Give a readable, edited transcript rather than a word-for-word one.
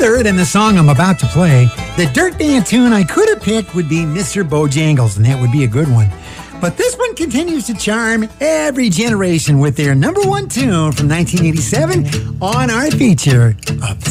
Other than the song I'm about to play, the Dirt Band tune I could have picked would be Mr. Bojangles, and that would be a good one. But this one continues to charm every generation with their number one tune from 1987 on our feature of